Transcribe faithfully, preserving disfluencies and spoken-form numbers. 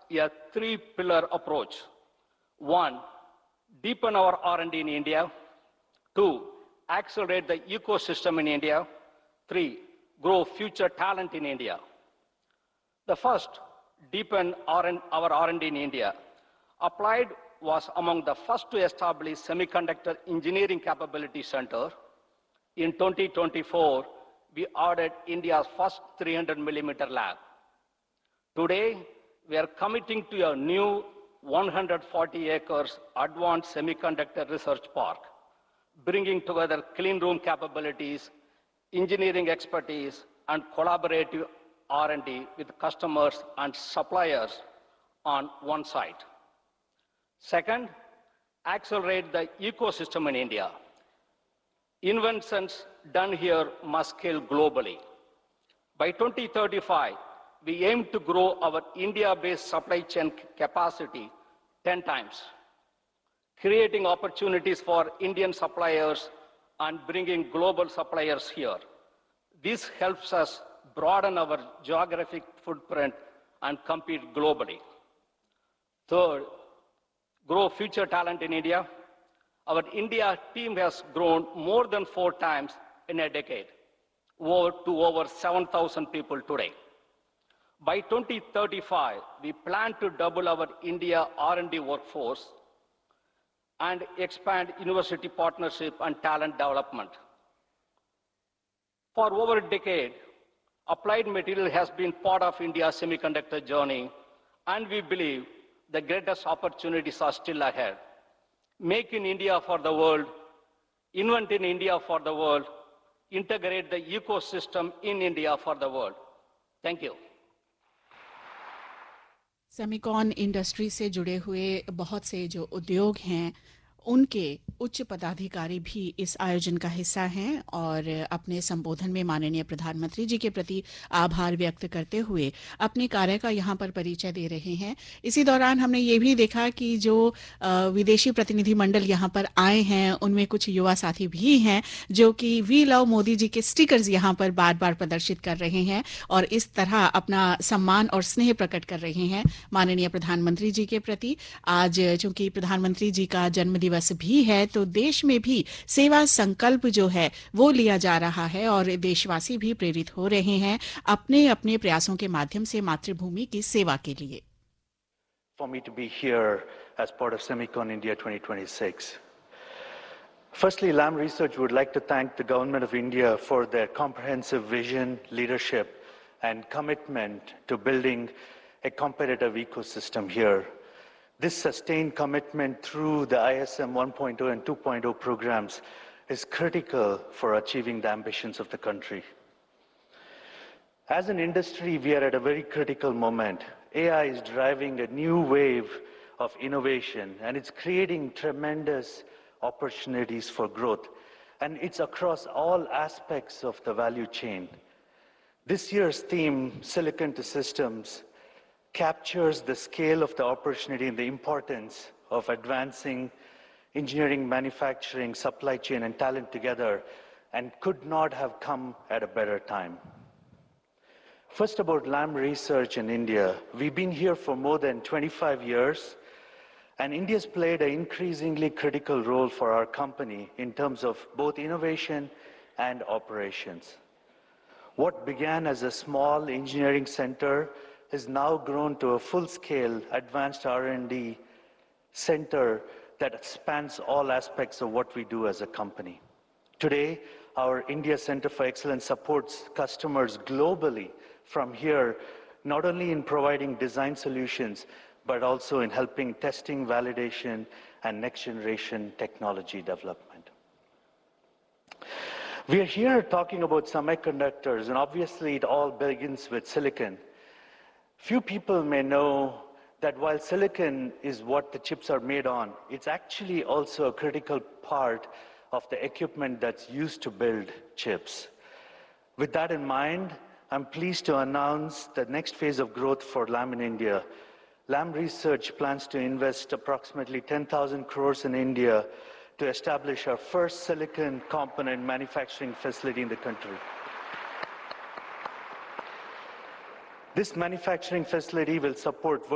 a three-pillar approach. One, deepen our R and D in India. Two, accelerate the ecosystem in India. Three, grow future talent in India. The first, deepen our R and D in India. Applied was among the first to establish Semiconductor Engineering Capability Center. In twenty twenty-four, we added India's first three hundred millimeter lab. Today, we are committing to a new one hundred forty acres advanced semiconductor research park, bringing together clean room capabilities, engineering expertise, and collaborative R and D with customers and suppliers on one site. Second, accelerate the ecosystem in India. Inventions done here must scale globally. By twenty thirty-five, we aim to grow our India-based supply chain capacity ten times, creating opportunities for Indian suppliers and bringing global suppliers here. This helps us broaden our geographic footprint and compete globally. Third, grow future talent in India. Our India team has grown more than four times in a decade, over to over seven thousand people today. By twenty thirty-five, we plan to double our India R and D workforce and expand university partnership and talent development. For over a decade, Applied Materials has been part of India's semiconductor journey, and we believe the greatest opportunities are still ahead. Make in India for the world, invent in India for the world, integrate the ecosystem in India for the world. Thank you. Semicon industry से जुड़े हुए बहुत से जो उद्योग हैं उनके उच्च पदाधिकारी भी इस आयोजन का हिस्सा हैं और अपने संबोधन में माननीय प्रधानमंत्री जी के प्रति आभार व्यक्त करते हुए अपने कार्य का यहां पर परिचय दे रहे हैं। इसी दौरान हमने ये भी देखा कि जो विदेशी प्रतिनिधि मंडल यहां पर आए हैं उनमें कुछ युवा साथी भी हैं जो कि वी लव मोदी जी के स्टिकर्स यहां पर बार बार प्रदर्शित कर रहे हैं और इस तरह अपना सम्मान और स्नेह प्रकट कर रहे हैं माननीय प्रधानमंत्री जी के प्रति। आज चूंकि प्रधानमंत्री जी का जन्म दिवस भी है तो देश में भी सेवा संकल्प जो है वो लिया जा रहा है और देशवासी भी प्रेरित हो रहे हैं अपने अपने प्रयासों के माध्यम से मातृभूमि की सेवा के लिए। For me to be here as part of Semicon India twenty twenty-six. Firstly, Lam Research would like to thank the Government of India for their comprehensive vision, leadership, and commitment to building a competitive ecosystem here. This sustained commitment through the I S M one point oh and two point oh programs is critical for achieving the ambitions of the country. As an industry, we are at a very critical moment. A I is driving a new wave of innovation, and it's creating tremendous opportunities for growth. And it's across all aspects of the value chain. This year's theme, Silicon to Systems, captures the scale of the opportunity and the importance of advancing engineering, manufacturing, supply chain, and talent together, and could not have come at a better time. First, about Lam Research in India. We've been here for more than twenty-five years, and India's played an increasingly critical role for our company in terms of both innovation and operations. What began as a small engineering center has now grown to a full-scale advanced R and D center that spans all aspects of what we do as a company. Today, our India Center for Excellence supports customers globally from here, not only in providing design solutions, but also in helping testing, validation, and next-generation technology development. We are here talking about semiconductors, and obviously it all begins with silicon. Few people may know that while silicon is what the chips are made on, it's actually also a critical part of the equipment that's used to build chips. With that in mind, I'm pleased to announce the next phase of growth for Lam in India. Lam Research plans to invest approximately ten thousand crores in India to establish our first silicon component manufacturing facility in the country. This manufacturing facility will support